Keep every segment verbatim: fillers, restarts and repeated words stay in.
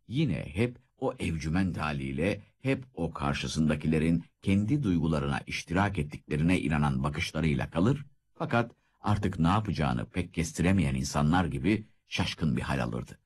yine hep o evcümen haliyle, hep o karşısındakilerin kendi duygularına iştirak ettiklerine inanan bakışlarıyla kalır, fakat artık ne yapacağını pek kestiremeyen insanlar gibi şaşkın bir hal alırdı.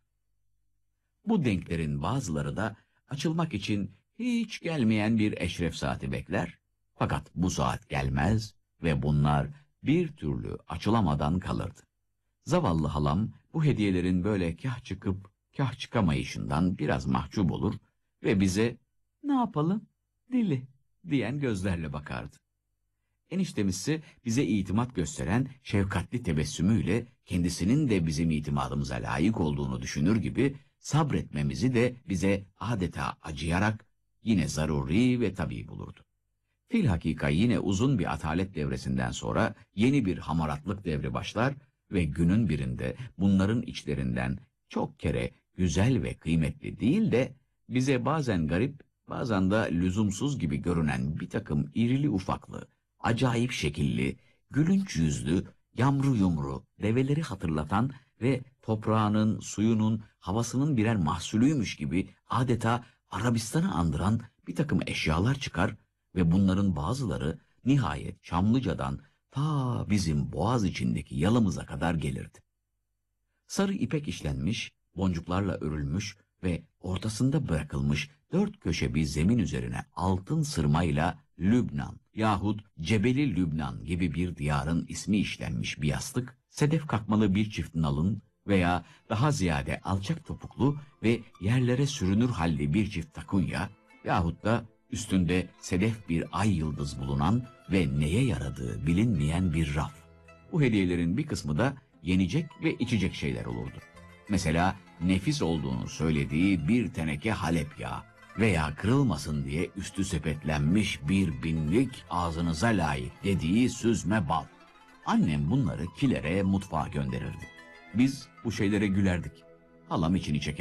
Bu denklerin bazıları da açılmak için hiç gelmeyen bir eşref saati bekler, fakat bu saat gelmez ve bunlar bir türlü açılamadan kalırdı. Zavallı halam bu hediyelerin böyle kah çıkıp kah çıkamayışından biraz mahcup olur ve bize "Ne yapalım? Deli" diyen gözlerle bakardı. Eniştemizse bize itimat gösteren şefkatli tebessümüyle kendisinin de bizim itimadımıza layık olduğunu düşünür gibi sabretmemizi de bize adeta acıyarak yine zaruri ve tabii bulurdu. Filhakika yine uzun bir atalet devresinden sonra yeni bir hamaratlık devri başlar ve günün birinde bunların içlerinden çok kere güzel ve kıymetli değil de bize bazen garip, bazen de lüzumsuz gibi görünen bir takım irili ufaklı, acayip şekilli, gülünç yüzlü, yamru yumru, develeri hatırlatan ve toprağının, suyunun, havasının birer mahsulüymüş gibi adeta Arabistan'ı andıran bir takım eşyalar çıkar ve bunların bazıları nihayet Çamlıca'dan ta bizim boğaz içindeki yalımıza kadar gelirdi. Sarı ipek işlenmiş, boncuklarla örülmüş ve ortasında bırakılmış dört köşe bir zemin üzerine altın sırmayla Lübnan yahut Cebeli Lübnan gibi bir diyarın ismi işlenmiş bir yastık, sedef kakmalı bir çift nalın veya daha ziyade alçak topuklu ve yerlere sürünür halde bir çift takunya yahut da üstünde sedef bir ay yıldız bulunan ve neye yaradığı bilinmeyen bir raf. Bu hediyelerin bir kısmı da yenecek ve içecek şeyler olurdu. Mesela nefis olduğunu söylediği bir teneke Halep yağı veya kırılmasın diye üstü sepetlenmiş bir binlik ağzınıza layık dediği süzme bal. Annem bunları kilere, mutfağa gönderirdi. Biz bu şeylere gülerdik. Halam içini çeker.